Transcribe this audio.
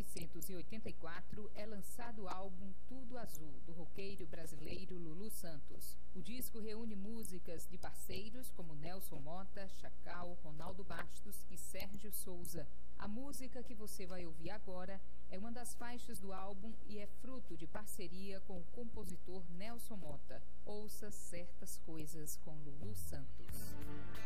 1984 é lançado o álbum Tudo Azul, do roqueiro brasileiro Lulu Santos. O disco reúne músicas de parceiros como Nelson Motta, Chacal, Ronaldo Bastos e Sérgio Souza. A música que você vai ouvir agora é uma das faixas do álbum e é fruto de parceria com o compositor Nelson Motta. Ouça Certas Coisas com Lulu Santos.